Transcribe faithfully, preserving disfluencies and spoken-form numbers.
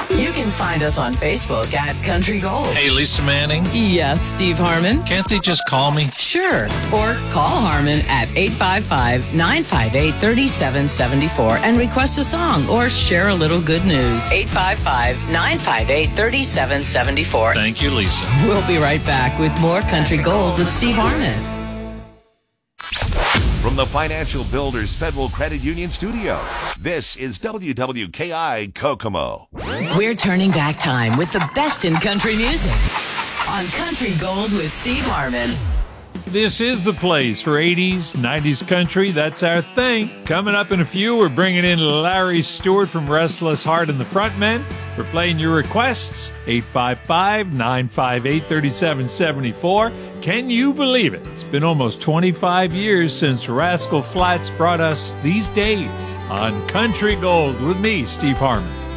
You can find us on Facebook at Country Gold. Hey, Lisa Manning. Yes, Steve Harmon. Can't they just call me? Sure. Or call Harmon at eight five five, nine five eight, three seven seven four and request a song or share a little good news. eight five five, nine five eight, three seven seven four. Thank you, Lisa. We'll be right back with more Country Gold with Steve Harmon. From the Financial Builders Federal Credit Union studio, this is W W K I Kokomo. We're turning back time with the best in country music on Country Gold with Steve Harmon. This is the place for eighties, nineties country. That's our thing. Coming up in a few, we're bringing in Larry Stewart from Restless Heart and the Frontmen. We're playing your requests, eight five five, nine five eight, three seven seven four. Can you believe it? It's been almost twenty-five years since Rascal Flatts brought us These Days on Country Gold with me, Steve Harmon.